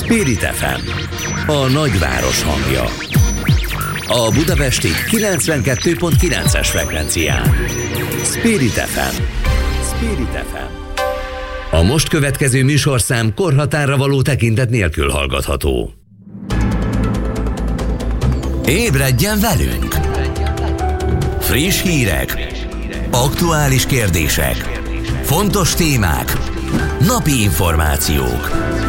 Spirit FM, a nagyváros hangja. A budapesti 92.9-es frekvencián. Spirit FM. Spirit FM. A most következő műsorszám korhatárra való tekintet nélkül hallgatható. Ébredjen velünk! Friss hírek, aktuális kérdések, fontos témák, napi információk.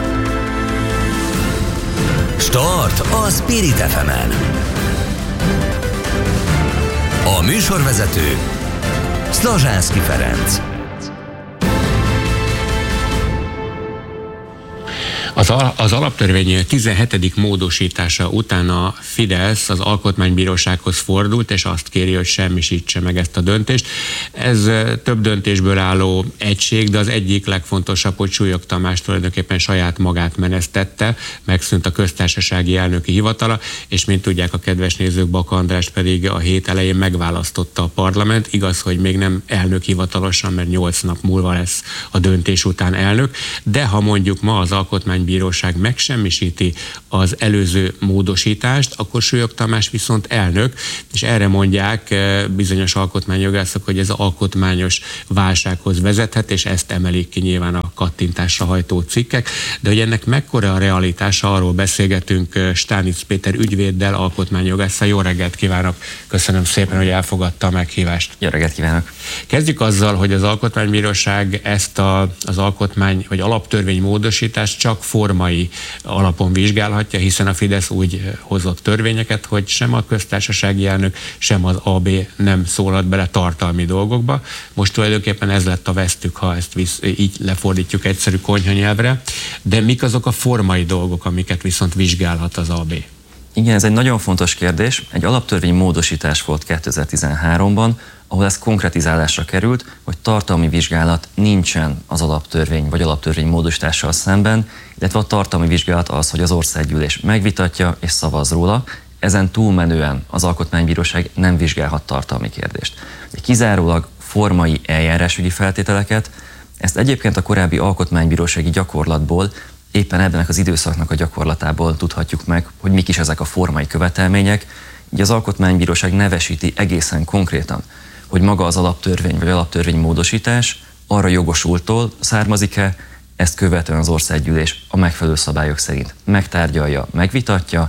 Start a Spirit FM-en. A műsorvezető Szlazsánszky Ferenc. Az alaptörvény 17. módosítása után a Fidesz az Alkotmánybírósághoz fordult, és azt kéri, hogy semmisítse meg ezt a döntést. Ez több döntésből álló egység, de az egyik legfontosabb, hogy Súlyog Tamás tulajdonképpen saját magát menesztette, megszűnt a köztársasági elnöki hivatala, és mint tudják a kedves nézők, Baka Andrást pedig a hét elején megválasztotta a parlament. Igaz, hogy még nem elnök hivatalosan, mert 8 nap múlva lesz a döntés után elnök, de ha mondjuk ma az Alkotmánybíróság megsemmisíti az előző módosítást, akkor Súlyog Tamás viszont elnök, és erre mondják bizonyos alkotmányjogászok, hogy ez alkotmányos válsághoz vezethet, és ezt emelik ki nyilván a kattintásra hajtó cikkek. De hogy ennek mekkora a realitása, arról beszélgetünk Stánic Péter ügyvéddel, alkotmányjogásszal. Jó reggelt kívánok! Köszönöm szépen, hogy elfogadta a meghívást. Jó reggelt kívánok! Kezdjük azzal, hogy az Alkotmánybíróság ezt az alkotmány vagy alaptörvény módosítást csak formai alapon vizsgálhatja, hiszen a Fidesz úgy hozott törvényeket, hogy sem a köztársasági elnök, sem az AB nem szólhat bele tartalmi dolgokba. Most tulajdonképpen ez lett a vesztük, ha ezt így lefordítjuk egyszerű konyhanyelvre. De mik azok a formai dolgok, amiket viszont vizsgálhat az AB? Igen, ez egy nagyon fontos kérdés. Egy alaptörvény módosítás volt 2013-ban, ahol ez konkretizálásra került, hogy tartalmi vizsgálat nincsen az alaptörvény vagy alaptörvény módosítással szemben, illetve a tartalmi vizsgálat az, hogy az országgyűlés megvitatja és szavaz róla. Ezen túlmenően az Alkotmánybíróság nem vizsgálhat tartalmi kérdést. Kizárólag formai eljárásügyi feltételeket, ezt egyébként a korábbi alkotmánybírósági gyakorlatból, éppen ebben az időszaknak a gyakorlatából tudhatjuk meg, hogy mik is ezek a formai követelmények. Így az Alkotmánybíróság nevesíti egészen konkrétan, hogy maga az alaptörvény vagy alaptörvény módosítás arra jogosultól származik-e, ezt követően az országgyűlés a megfelelő szabályok szerint megtárgyalja, megvitatja,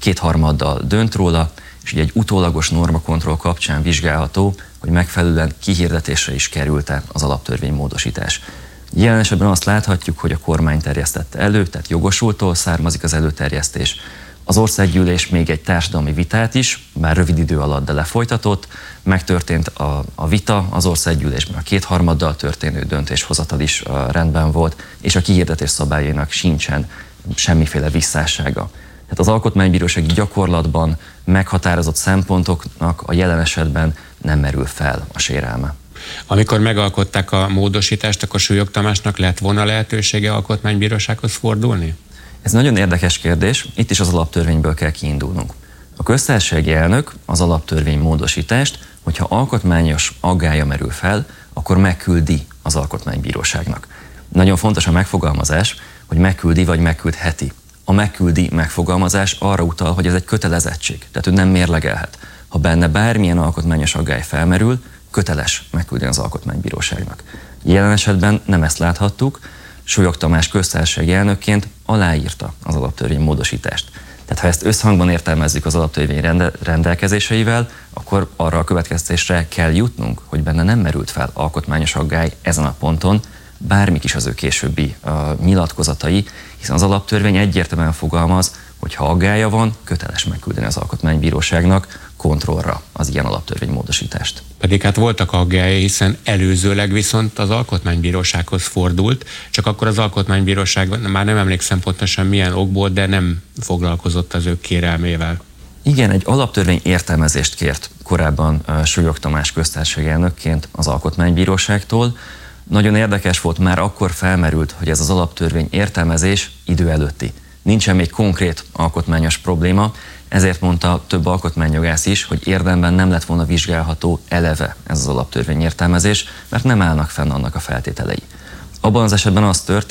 2/3 dönt róla, és így egy utólagos normakontroll kapcsán vizsgálható, hogy megfelelően kihirdetésre is került-e az alaptörvény módosítás. Jelen esetben azt láthatjuk, hogy a kormány terjesztette elő, tehát jogosultól származik az előterjesztés. Az országgyűlés még egy társadalmi vitát is, bár rövid idő alatt, de lefolytatott. Megtörtént a vita az országgyűlésben, a 2/3 történő döntéshozatal is rendben volt, és a kihirdetés szabályainak sincsen semmiféle visszássága. Tehát az alkotmánybírósági gyakorlatban meghatározott szempontoknak a jelen esetben nem merül fel a sérelme. Amikor megalkották a módosítást, akkor Súlyog Tamásnak lett volna lehetősége alkotmánybírósághoz fordulni? Ez nagyon érdekes kérdés, itt is az alaptörvényből kell kiindulnunk. A köztársasági elnök az alaptörvény módosítást, hogyha alkotmányos aggálya merül fel, akkor megküldi az alkotmánybíróságnak. Nagyon fontos a megfogalmazás, hogy megküldi vagy megküldheti. A megküldi megfogalmazás arra utal, hogy ez egy kötelezettség, tehát ő nem mérlegelhet. Ha benne bármilyen alkotmányos aggály felmerül, köteles megküldeni az alkotmánybíróságnak. Jelen esetben nem ezt láthattuk, Súlyog Tamás köztársasági elnökként aláírta az alaptörvény módosítást. Tehát ha ezt összhangban értelmezzük az alaptörvény rendelkezéseivel, akkor arra a következtetésre kell jutnunk, hogy benne nem merült fel alkotmányos aggály ezen a ponton, bármik is az ő későbbi nyilatkozatai, hiszen az alaptörvény egyértelműen fogalmaz, hogy ha aggálya van, köteles megküldeni az alkotmánybíróságnak kontrollra az ilyen alaptörvénymódosítást. Pedig hát voltak aggályai, hiszen előzőleg viszont az Alkotmánybírósághoz fordult, csak akkor az Alkotmánybíróság, már nem emlékszem pontosan milyen okból, de nem foglalkozott az ő kérelmével. Igen, egy alaptörvény értelmezést kért korábban Súlyog Tamás köztársasági elnökként az Alkotmánybíróságtól. Nagyon érdekes volt, már akkor felmerült, hogy ez az alaptörvény értelmezés idő előtti. Nincsen még konkrét alkotmányos probléma, ezért mondta több alkotmányjogász is, hogy érdemben nem lett volna vizsgálható eleve ez az alaptörvény értelmezés, mert nem állnak fenn annak a feltételei. Abban az esetben az történt,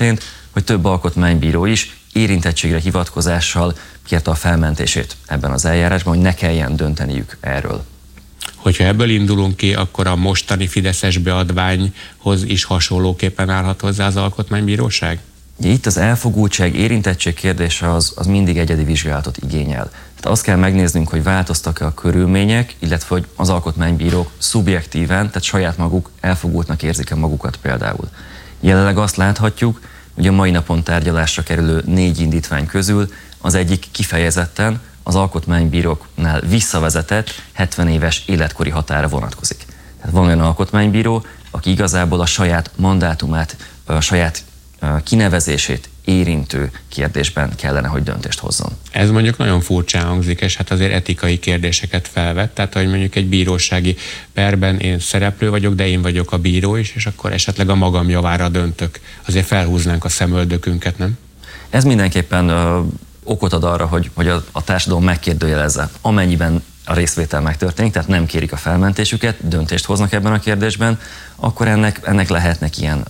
hogy több alkotmánybíró is érintettségre hivatkozással kérte a felmentését ebben az eljárásban, hogy ne kelljen dönteniük erről. Hogyha ebből indulunk ki, akkor a mostani fideszes beadványhoz is hasonlóképpen állhat hozzá az Alkotmánybíróság? Itt az elfogultság, érintettség kérdése az mindig egyedi vizsgálatot igényel. Tehát azt kell megnéznünk, hogy változtak-e a körülmények, illetve hogy az alkotmánybírók szubjektíven, tehát saját maguk elfogultnak érzik-e magukat például. Jelenleg azt láthatjuk, hogy a mai napon tárgyalásra kerülő 4 indítvány közül az egyik kifejezetten az alkotmánybíróknál visszavezetett 70 éves életkori határa vonatkozik. Tehát van olyan alkotmánybíró, aki igazából a saját mandátumát, a saját kinevezését érintő kérdésben kellene, hogy döntést hozzon. Ez mondjuk nagyon furcsán hangzik, és hát azért etikai kérdéseket felvet. Tehát, hogy mondjuk egy bírósági perben én szereplő vagyok, de én vagyok a bíró is, és akkor esetleg a magam javára döntök. Azért felhúznánk a szemöldökünket, nem? Ez mindenképpen okot ad arra, hogy a társadalom megkérdőjelezze, amennyiben a részvétel megtörténik, tehát nem kérik a felmentésüket, döntést hoznak ebben a kérdésben, akkor ennek lehetnek ilyen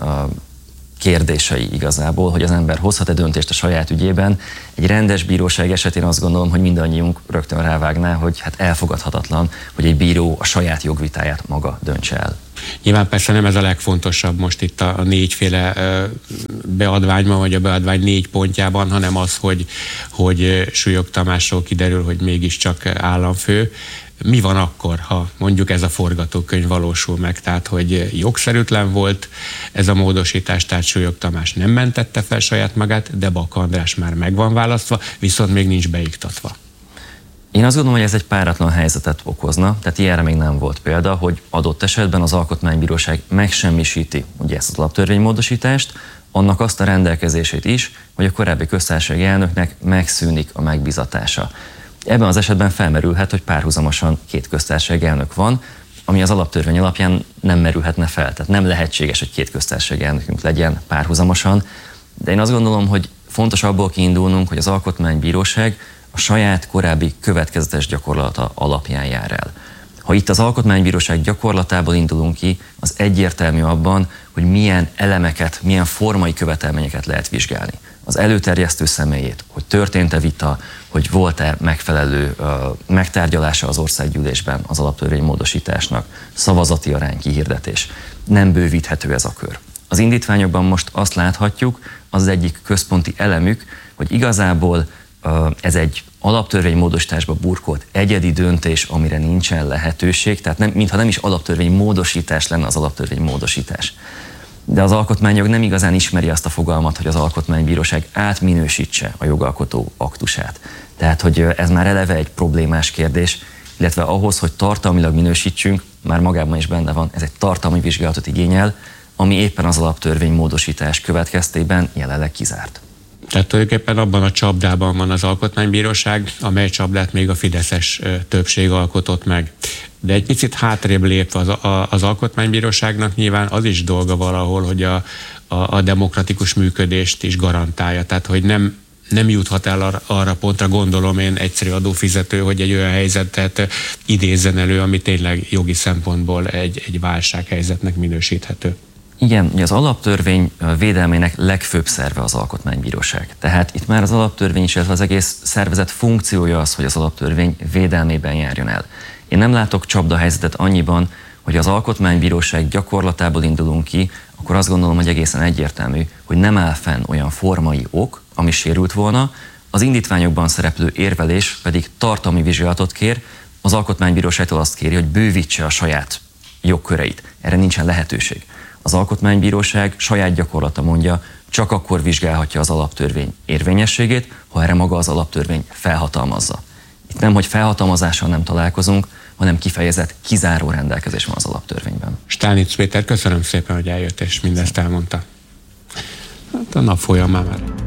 kérdései igazából, hogy az ember hozhat-e döntést a saját ügyében. Egy rendes bíróság esetén azt gondolom, hogy mindannyiunk rögtön rávágná, hogy hát elfogadhatatlan, hogy egy bíró a saját jogvitáját maga döntse el. Nyilván persze nem ez a legfontosabb most itt a 4-féle beadványban, vagy a beadvány 4 pontjában, hanem az, hogy Súlyog Tamásról kiderül, hogy mégiscsak államfő. Mi van akkor, ha mondjuk ez a forgatókönyv valósul meg, tehát hogy jogszerűtlen volt ez a módosítás, tehát Súlyog Tamás nem mentette fel saját magát, de Baka András már meg van választva, viszont még nincs beiktatva. Én azt gondolom, hogy ez egy páratlan helyzetet okozna, tehát ilyenre még nem volt példa, hogy adott esetben az Alkotmánybíróság megsemmisíti ugye ezt az alaptörvénymódosítást, annak azt a rendelkezését is, hogy a korábbi köztársasági elnöknek megszűnik a megbízatása. Ebben az esetben felmerülhet, hogy párhuzamosan 2 köztársasági elnök van, ami az alaptörvény alapján nem merülhetne fel. Tehát nem lehetséges, hogy 2 köztársasági elnökünk legyen párhuzamosan. De én azt gondolom, hogy fontos abból kiindulnunk, hogy az Alkotmánybíróság a saját korábbi következetes gyakorlata alapján jár el. Ha itt az Alkotmánybíróság gyakorlatából indulunk ki, az egyértelmű abban, hogy milyen elemeket, milyen formai követelményeket lehet vizsgálni. Az előterjesztő személyét, hogy történt-e vita, hogy volt-e megfelelő megtárgyalása az országgyűlésben az alaptörvénymódosításnak, szavazati arány, kihirdetés. Nem bővíthető ez a kör. Az indítványokban most azt láthatjuk, az egyik központi elemük, hogy igazából ez egy alaptörvénymódosításba burkolt egyedi döntés, amire nincsen lehetőség, tehát mintha nem is alaptörvénymódosítás lenne az alaptörvénymódosítás. De az alkotmányjog nem igazán ismeri azt a fogalmat, hogy az Alkotmánybíróság átminősítse a jogalkotó aktusát. Tehát, hogy ez már eleve egy problémás kérdés, illetve ahhoz, hogy tartalmilag minősítsünk, már magában is benne van, ez egy tartalmi vizsgálatot igényel, ami éppen az alaptörvénymódosítás következtében jelenleg kizárt. Tehát tulajdonképpen abban a csapdában van az Alkotmánybíróság, amely csapdát még a fideszes többség alkotott meg. De egy picit hátrébb lépve az Alkotmánybíróságnak nyilván az is dolga valahol, hogy a demokratikus működést is garantálja. Tehát, hogy nem juthat el arra pontra, gondolom én, egyszerű adófizető, hogy egy olyan helyzetet idézzen elő, ami tényleg jogi szempontból egy válsághelyzetnek minősíthető. Igen, ugye az alaptörvény védelmének legfőbb szerve az Alkotmánybíróság. Tehát itt már az alaptörvény is, illetve az egész szervezet funkciója az, hogy az alaptörvény védelmében járjon el. Én nem látok csapdahelyzetet annyiban, hogy az Alkotmánybíróság gyakorlatából indulunk ki, akkor azt gondolom, hogy egészen egyértelmű, hogy nem áll fenn olyan formai ok, ami sérült volna, az indítványokban szereplő érvelés pedig tartalmi vizsgálatot kér, az Alkotmánybíróságtól azt kéri, hogy bővítse a saját jogköreit. Erre nincsen lehetőség. Az Alkotmánybíróság saját gyakorlata mondja, csak akkor vizsgálhatja az alaptörvény érvényességét, ha erre maga az alaptörvény felhatalmazza. Itt nem, hogy felhatalmazással nem találkozunk, hanem kifejezett, kizáró rendelkezés van az alaptörvényben. Stánitz Péter, köszönöm szépen, hogy eljött és mindezt elmondta. Hát a nap folyamán már.